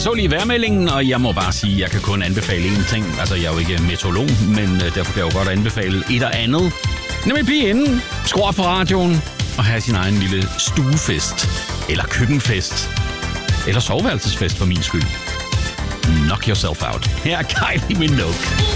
Jeg så lige vejrmeldingen, og jeg må bare sige, at jeg kan kun anbefale én ting. Altså, jeg er jo ikke meteorolog, men derfor kan jeg jo godt anbefale et og andet. Nemlig blive inde, skru op for radioen og have sin egen lille stuefest. Eller køkkenfest. Eller soveværelsesfest for min skyld. Knock yourself out. Her er Kylie Minogue.